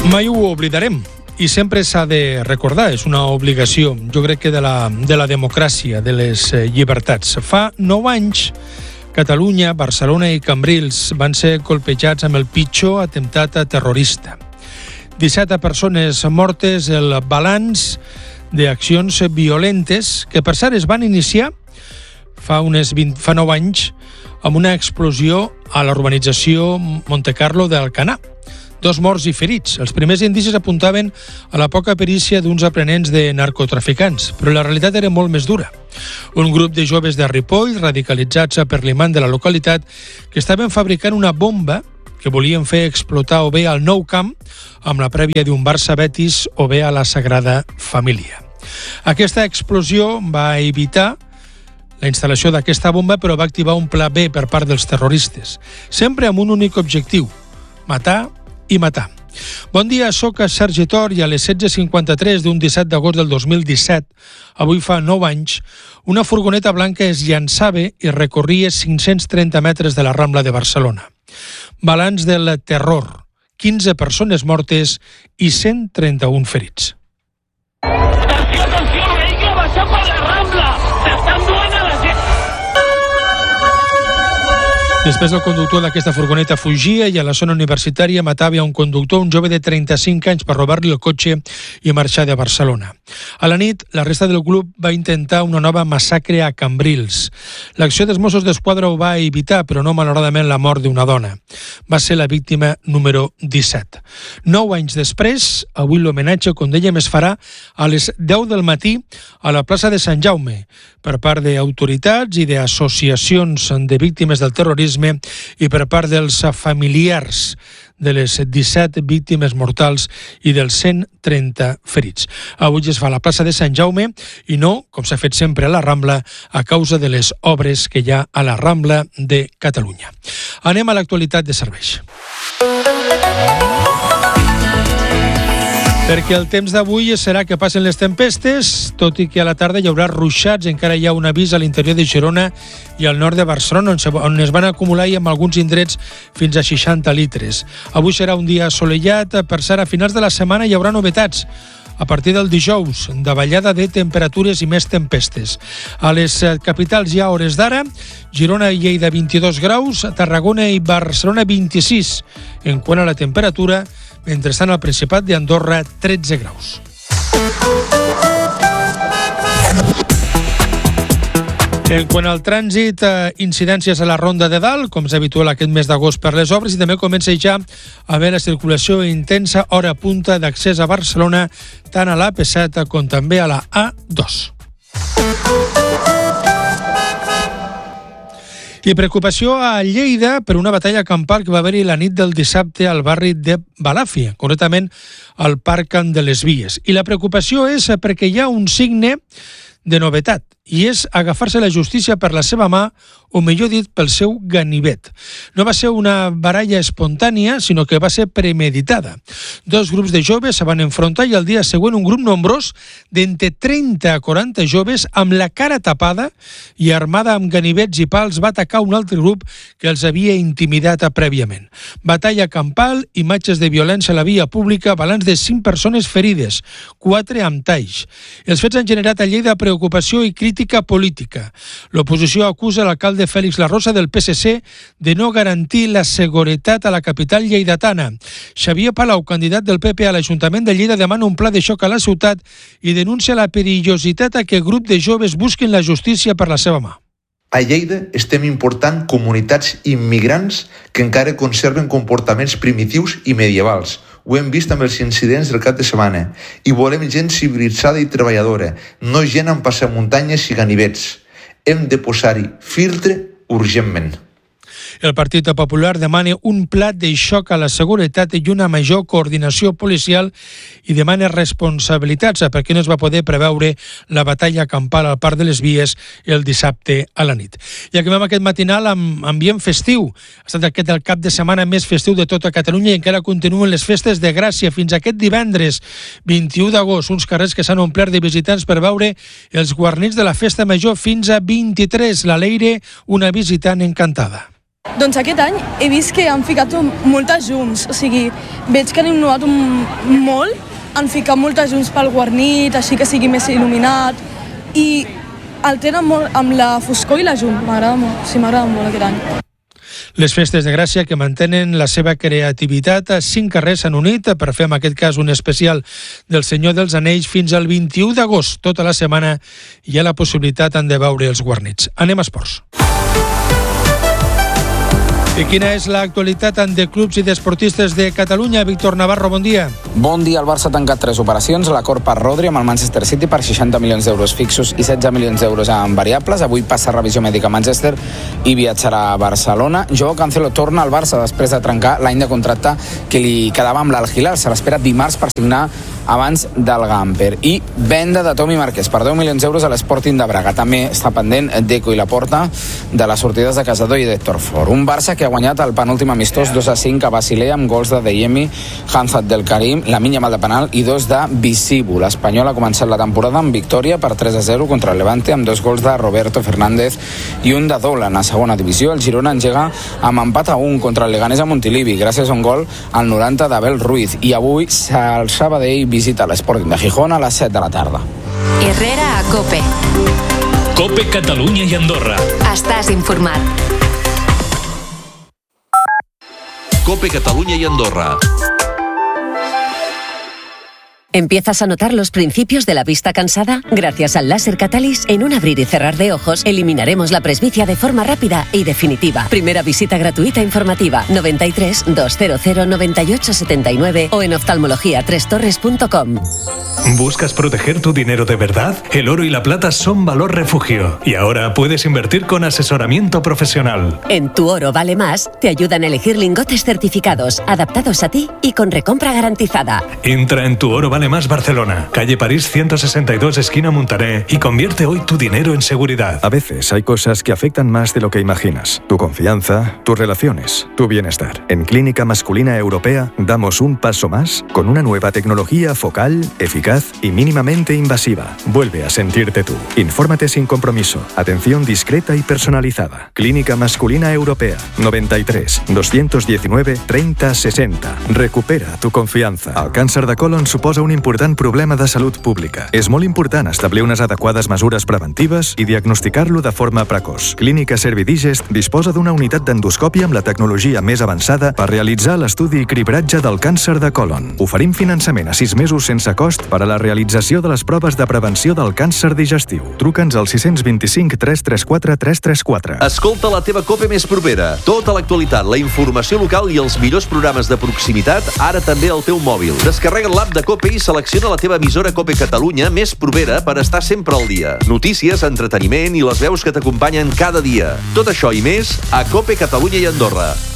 Mai ho oblidarem i sempre s'ha de recordar, és una obligació, jo crec que de la democràcia, de les llibertats. Fa 9 anys, Catalunya, Barcelona i Cambrils van ser colpejats amb el pitjor atemptat terrorista. 17 persones mortes, el balanç d'accions violentes que, per cert, es van iniciar fa 9 anys amb una explosió a la urbanització Montecarlo d'Alcanar. 2 morts i ferits. Els primers indicis apuntaven a la poca perícia d'uns aprenents de narcotraficants, però la realitat era molt més dura. Un grup de joves de Ripoll, radicalitzats per l'imant de la localitat, que estaven fabricant una bomba que volien fer explotar o bé al Nou Camp, amb la prèvia d'un Barça-Betis, o bé a la Sagrada Família. Aquesta explosió va evitar la instal·lació d'aquesta bomba, però va activar un pla B per part dels terroristes, sempre amb un únic objectiu: matar i matar. Bon dia, soc Sergi Tor i a les 16:53 d'un 17 d'agost del 2017, avui fa 9 anys, una furgoneta blanca es llançava i recorria 530 metres de la Rambla de Barcelona. Balanç del terror, 15 persones mortes i 131 ferits. Atenció, atenció, vehicle baixar per la Rambla! S'estan duent a la gent! Després el conductor d'aquesta furgoneta fugia i a la zona universitària matava un conductor, un jove de 35 anys, per robar-li el cotxe i marxar de Barcelona. A la nit, la resta del grup va intentar una nova massacre a Cambrils. L'acció dels Mossos d'Esquadra ho va evitar, però no malauradament la mort d'una dona. Va ser la víctima número 17. 9 anys després, avui l'homenatge, com dèiem, es farà a les 10 del matí a la plaça de Sant Jaume, per part d'autoritats i d'associacions de víctimes del terrorisme i per part dels familiars de les 17 víctimes mortals i dels 130 ferits. Avui es fa a la plaça de Sant Jaume i no, com s'ha fet sempre a la Rambla, a causa de les obres que hi ha a la Rambla de Catalunya. Anem a l'actualitat de serveis. Perquè el temps d'avui serà que passen les tempestes, tot i que a la tarda hi haurà ruixats. Encara hi ha un avís a l'interior de Girona i al nord de Barcelona, on es van acumular i amb alguns indrets fins a 60 litres. Avui serà un dia assolellat. Per cert, a finals de la setmana hi haurà novetats. A partir del dijous, davallada de temperatures i més tempestes. A les capitals hi ha hores d'ara, Girona i Lleida 22 graus, Tarragona i Barcelona 26. En quant a la temperatura, mentrestant al Principat d'Andorra 13 graus. En quant al trànsit, incidències a la Ronda de Dalt, com és habitual aquest mes d'agost per les obres, i també comença ja a haver la circulació intensa hora punta d'accés a Barcelona, tant a l'AP7 com també a la A2. I preocupació a Lleida per una batalla campal que va haver-hi la nit del dissabte al barri de Balàfia, concretament al Parc de les Vies. I la preocupació és perquè hi ha un signe de novetat, i és agafar-se la justícia per la seva mà, o millor dit, pel seu ganivet. No va ser una baralla espontània, sinó que va ser premeditada. 2 grups de joves se van enfrontar i al dia següent un grup nombrós d'entre 30 a 40 joves amb la cara tapada i armada amb ganivets i pals va atacar un altre grup que els havia intimidat prèviament. Batalla campal, imatges de violència a la via pública, balanç de 5 persones ferides, 4 amb talls. Els fets han generat a Lleida preocupació i crítica política. L'oposició acusa l'alcalde Félix Larrosa del PSC de no garantir la seguretat a la capital lleidatana. Xavier Palau, candidat del PP a l'Ajuntament de Lleida, demana un pla de xoc a la ciutat i denuncia la perillositat a que grup de joves busquin la justícia per la seva mà. A Lleida estem important comunitats immigrants que encara conserven comportaments primitius i medievals. Ho hem vist amb els incidents del cap de setmana. I volem gent civilitzada i treballadora, no gent amb passamuntanyes i ganivets. Hem de posar-hi filtre urgentment. El Partit Popular demana un pla de xoc a la seguretat i una major coordinació policial i demana responsabilitats perquè no es va poder preveure la batalla campal al Parc de les Vies el dissabte a la nit. I acabem aquest matinal amb ambient festiu. Ha estat aquest el cap de setmana més festiu de tota Catalunya i encara continuen les festes de Gràcia fins aquest divendres 21 d'agost. Uns carrers que s'han omplert de visitants per veure els guarnits de la festa major fins a 23. La Leire, una visitant encantada. Doncs aquest any he vist que han ficat moltes llums, o sigui, veig que han innovat molt, han ficat moltes llums pel guarnit, així que sigui més il·luminat, i alteren molt amb la foscor i la llum, m'agrada molt aquest any. Les festes de Gràcia que mantenen la seva creativitat a 5 carrers s'han unit per fer en aquest cas un especial del Senyor dels Anells fins al 21 d'agost. Tota la setmana hi ha la possibilitat de veure els guarnits. Anem a esports. I quina és l'actualitat de clubs i d'esportistes de Catalunya? Víctor Navarro, bon dia. Bon dia. El Barça ha tancat 3 operacions. L'acord per Rodri amb el Manchester City per 60 milions d'euros fixos i 16 milions d'euros en variables. Avui passa revisió mèdica a Manchester i viatjarà a Barcelona. Joao Cancelo torna al Barça després de trencar l'any de contracte que li quedava amb l'Al-Hilal. Se l'espera dimarts per signar abans del Gamper. I venda de Tomi Marquès per 10 milions d'euros a l'Sporting de Braga. També està pendent Deco i Laporta de les sortides de Casador i d'Héctor Ford. Un Barça que ha guanyat el penúltim amistós 2-5 a Basilea amb gols de Deyemi, Hamzat del Karim, Lamine Yamal de penal i 2 de Visibu. L'Espanyol ha començat la temporada amb victòria per 3-0 contra el Levante amb 2 gols de Roberto Fernández i un de Dolan. A segona divisió, el Girona engega amb empat a 1 contra el Leganés a Montilivi gràcies a un gol al 90 d'Abel Ruiz. I avui el Sabadell visita l'Sporting de Gijón a les 7 de la tarda. Herrera a COPE. COPE Catalunya i Andorra. Estàs informat. COPE Catalunya y Andorra. ¿Empiezas a notar los principios de la vista cansada? Gracias al láser Catalyst, en un abrir y cerrar de ojos, eliminaremos la presbicia de forma rápida y definitiva. Primera visita gratuita informativa 93 200 98 79 o en oftalmologia3torres.com. ¿Buscas proteger tu dinero de verdad? El oro y la plata son valor refugio y ahora puedes invertir con asesoramiento profesional. En Tu Oro Vale Más te ayudan a elegir lingotes certificados, adaptados a ti y con recompra garantizada. Entra en Tu Oro Vale Más Barcelona, calle París 162, esquina Montané, y convierte hoy tu dinero en seguridad. A veces hay cosas que afectan más de lo que imaginas. Tu confianza, tus relaciones, tu bienestar. En Clínica Masculina Europea damos un paso más con una nueva tecnología focal, eficaz y mínimamente invasiva. Vuelve a sentirte tú. Infórmate sin compromiso. Atención discreta y personalizada. Clínica Masculina Europea. 93 219 30 60. Recupera tu confianza. El càncer de colon suposa un important problema de salut pública. És molt important establir unes adequades mesures preventives i diagnosticar-lo de forma precoç. Clínica Servidigest disposa d'una unitat d'endoscòpia amb la tecnologia més avançada per realitzar l'estudi i cribratge del càncer de colon. Oferim finançament a 6 mesos sense cost per a la realització de les proves de prevenció del càncer digestiu. Truca'ns al 625 334 334. Escolta la teva COPE més propera. Tota l'actualitat, la informació local i els millors programes de proximitat, ara també al teu mòbil. Descarrega l'app de COPE i selecciona la teva emissora COPE Catalunya més propera per estar sempre al dia. Notícies, entreteniment i les veus que t'acompanyen cada dia. Tot això i més a COPE Catalunya i Andorra.